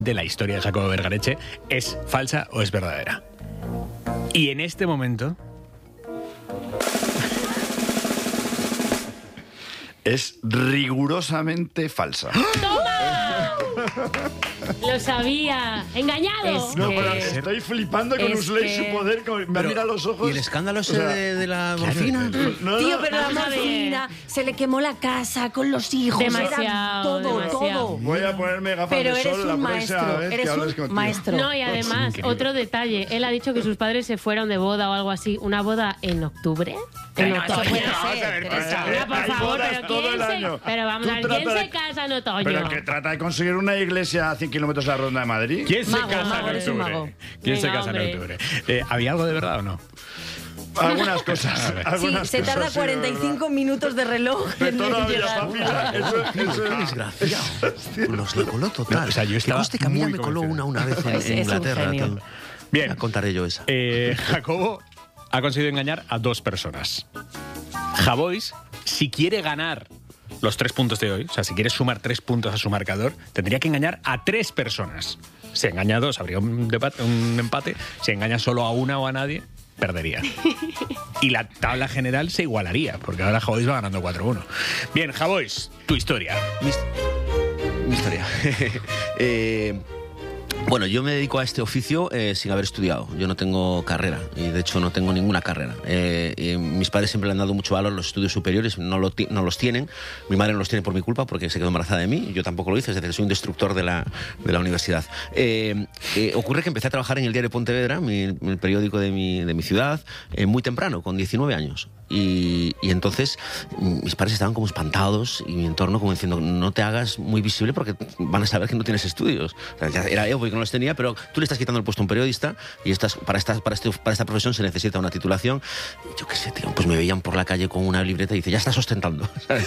de la historia de Jacobo Vergareche es falsa o es verdadera. Y en este momento... es rigurosamente falsa. Lo sabía. ¡Engañado! No, pero estoy flipando con Usley y su poder. Me mira a los ojos. ¿Y el escándalo ese de la morfina? No, Tío, pero la morfina, se le quemó la casa con los hijos. Demasiado, Era todo, demasiado. todo. Voy a ponerme gafas Pero de eres sol la un próxima maestro, vez que eres hables un contigo. maestro. No, y además, increíble. otro detalle. Él ha dicho que sus padres se fueron de boda o algo así. ¿Una boda en octubre? En otoño. Mira, por Hay favor, bodas pero todo ¿quién el se... año. Pero vamos a ver, Tú ¿quién trata se de- casa en otoño? Pero que trata de conseguir una iglesia a 100 kilómetros de la Ronda de Madrid. ¿Quién se Mago, casa mago, en eres un mago. octubre? ¿Quién se Venga, casa en hombre. octubre? ¿Había algo de verdad o no? Algunas cosas. Sí, Algunas se cosas, tarda sí, 45 minutos de reloj de en verdad. Pero llegar. todavía, papi, eso Qué desgraciado. Nos la coló total. No, o sea, yo Que estaba conste que a mí ya muy me coló convencido. una vez Es en un Inglaterra. genio. tal. Bien. Ya contaré yo esa. Jacobo ha conseguido engañar a 2 personas. Javois, si quiere ganar los 3 puntos de hoy, o sea, si quiere sumar 3 puntos a su marcador, tendría que engañar a 3 personas. Si engaña a 2, habría un empate. Si engaña solo a una o a nadie, perdería. Y la tabla general se igualaría, porque ahora Javois va ganando 4-1. Bien, Javois, tu historia. Mi historia. Bueno, yo me dedico a este oficio sin haber estudiado. Yo no tengo carrera y de hecho no tengo ninguna carrera. Mis padres siempre le han dado mucho valor a los estudios superiores, no los tienen. Mi madre no los tiene por mi culpa porque se quedó embarazada de mí. Yo tampoco lo hice, es decir, soy un destructor de la universidad. Ocurre que empecé a trabajar en el diario Pontevedra, el periódico de mi ciudad, muy temprano, con 19 años. Y entonces mis padres estaban como espantados y mi entorno como diciendo, no te hagas muy visible porque van a saber que no tienes estudios. O sea, ya era obvio que no los tenía, pero tú le estás quitando el puesto a un periodista y para esta profesión se necesita una titulación. Yo qué sé, tío, pues me veían por la calle con una libreta y dice, ya estás ostentando. ¿Sabes?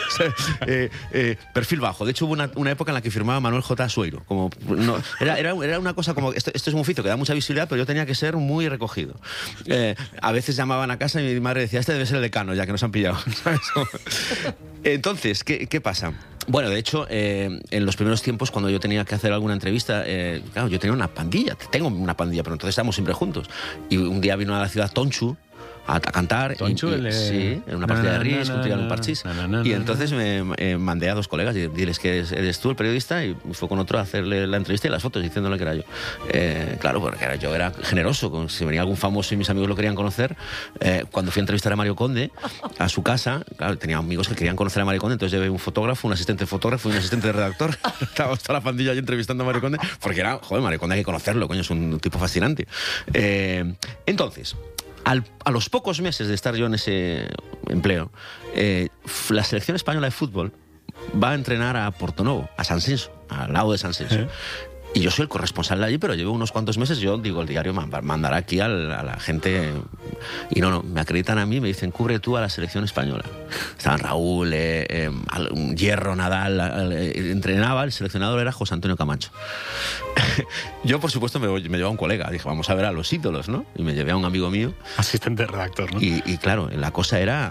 Perfil bajo. De hecho hubo una época en la que firmaba Manuel J. Sueiro. Como, no, era una cosa como, esto es un oficio que da mucha visibilidad, pero yo tenía que ser muy recogido. A veces llamaban a casa y mi madre decía, este debe ser el decano, ya que nos han pillado. ¿Sabes? Entonces, ¿qué pasa? Bueno, de hecho, en los primeros tiempos, cuando yo tenía que hacer alguna entrevista, claro, yo tenía una pandilla, tengo una pandilla, pero entonces estábamos siempre juntos. Y un día vino a la ciudad Tonchu a cantar. Tonchu, sí, en una partida de RIS, un un parchís. Y entonces me mandé a 2 colegas y diles que eres tú el periodista, y fue con otro a hacerle la entrevista y las fotos diciéndole que era yo. Claro, porque yo era generoso, si venía algún famoso y mis amigos lo querían conocer. Cuando fui a entrevistar a Mario Conde a su casa, claro, tenía amigos que querían conocer a Mario Conde, entonces llevé un fotógrafo, un asistente de fotógrafo y un asistente de redactor. Estábamos toda la pandilla allí entrevistando a Mario Conde, porque era, joder, Mario Conde hay que conocerlo, coño, es un tipo fascinante. Entonces, a los pocos meses de estar yo en ese empleo, la selección española de fútbol va a entrenar a Portonovo, a San Senso, al lado de San Senso. Y yo soy el corresponsal de allí, pero llevo unos cuantos meses, yo digo, el diario mandará aquí a la gente, y no, me acreditan a mí, me dicen, cubre tú a la selección española. Estaban Raúl, Hierro, Nadal, entrenaba, el seleccionador era José Antonio Camacho. Yo, por supuesto, me llevaba un colega, dije, vamos a ver a los ídolos, ¿no? Y me llevé a un amigo mío. Asistente de redactor, ¿no? Y claro, la cosa era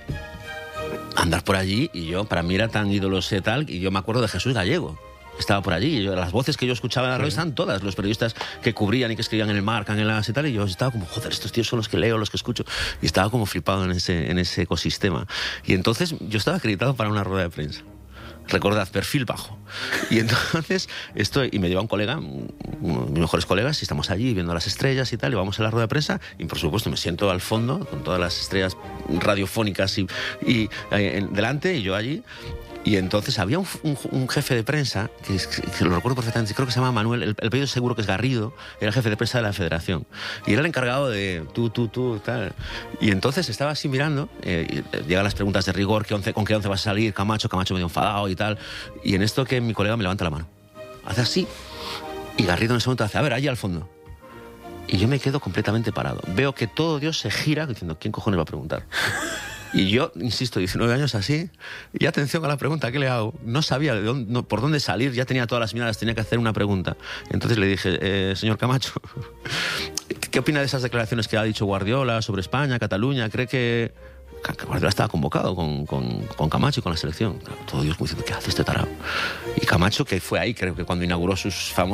andar por allí, y yo, para mí era tan ídolos tal, y yo me acuerdo de Jesús Gallego. Estaba por allí, y las voces que yo escuchaba en la radio estaban todas, los periodistas que cubrían y que escribían en el Marca, en el AS y tal, y yo estaba como, joder, estos tíos son los que leo, los que escucho, y estaba como flipado en ese ecosistema. Y entonces yo estaba acreditado para una rueda de prensa. Recordad, perfil bajo. Y entonces y me lleva un colega, uno de mis mejores colegas, y estamos allí viendo las estrellas y tal, y vamos a la rueda de prensa, y por supuesto me siento al fondo, con todas las estrellas radiofónicas y delante, y yo allí. Y entonces había un jefe de prensa, que lo recuerdo perfectamente, creo que se llama Manuel, el apellido seguro que es Garrido, era el jefe de prensa de la Federación. Y era el encargado de tú, tal. Y entonces estaba así mirando, y llegan las preguntas de rigor, ¿con qué once vas a salir? Camacho medio enfadado y tal. Y en esto que mi colega me levanta la mano. Hace así, y Garrido en ese momento hace, a ver, allí al fondo. Y yo me quedo completamente parado. Veo que todo Dios se gira diciendo, ¿quién cojones va a preguntar? Y yo, insisto, 19 años así, y atención a la pregunta, ¿qué le hago? No sabía por dónde salir, ya tenía todas las miradas, tenía que hacer una pregunta. Entonces le dije, señor Camacho, ¿qué opina de esas declaraciones que ha dicho Guardiola sobre España, Cataluña? ¿Cree que Guardiola estaba convocado con Camacho y con la selección. Claro, todo Dios como diciendo, ¿qué hace este tarado? Y Camacho, que fue ahí, creo que cuando inauguró sus